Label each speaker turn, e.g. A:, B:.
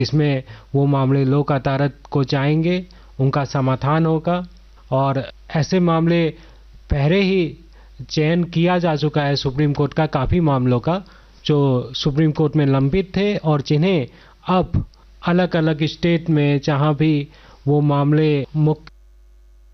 A: इसमें वो मामले लोक अदालत को जाएंगे, उनका समाधान होगा और ऐसे मामले पहले ही चयन किया जा चुका है सुप्रीम कोर्ट का काफ़ी मामलों का जो सुप्रीम कोर्ट में लंबित थे और जिन्हें अब अलग अलग स्टेट में जहां भी वो मामले मुख्य